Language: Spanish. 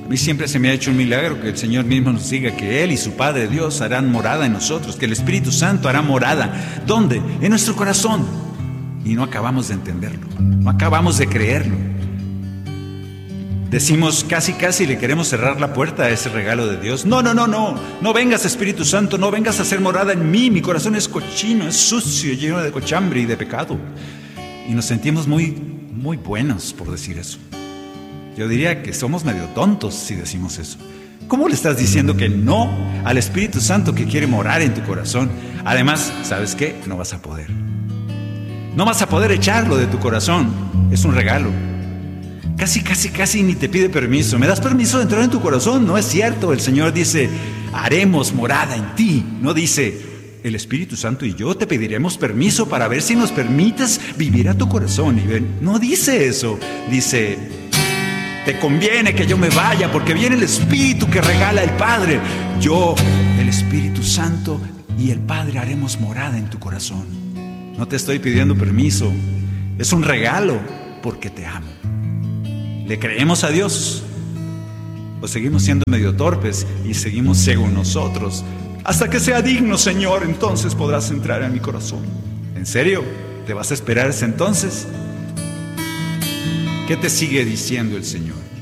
A mí siempre se me ha hecho un milagro que el Señor mismo nos diga que Él y su Padre Dios harán morada en nosotros, que el Espíritu Santo hará morada. ¿Dónde? En nuestro corazón. Y no acabamos de entenderlo, no acabamos de creerlo. Decimos casi le queremos cerrar la puerta a ese regalo de Dios. No vengas, Espíritu Santo, no vengas a hacer morada en mí. Mi corazón es cochino, es sucio, lleno de cochambre y de pecado. Y nos sentimos muy buenos por decir eso. Yo diría que somos medio tontos si decimos eso. ¿Cómo le estás diciendo que no al Espíritu Santo que quiere morar en tu corazón? Además, ¿sabes qué? No vas a poder. No vas a poder echarlo de tu corazón. Es un regalo. Casi ni te pide permiso. ¿Me das permiso de entrar en tu corazón? No es cierto. El Señor dice, haremos morada en ti. No dice, el Espíritu Santo y yo te pediremos permiso para ver si nos permites vivir a tu corazón. No dice eso. Dice, te conviene que yo me vaya porque viene el Espíritu que regala el Padre. Yo, el Espíritu Santo y el Padre haremos morada en tu corazón. No te estoy pidiendo permiso. Es un regalo porque te amo. ¿Le creemos a Dios? ¿O seguimos siendo medio torpes y seguimos según nosotros? Hasta que sea digno, Señor, entonces podrás entrar en mi corazón. ¿En serio? ¿Te vas a esperar ese entonces? ¿Qué te sigue diciendo el Señor?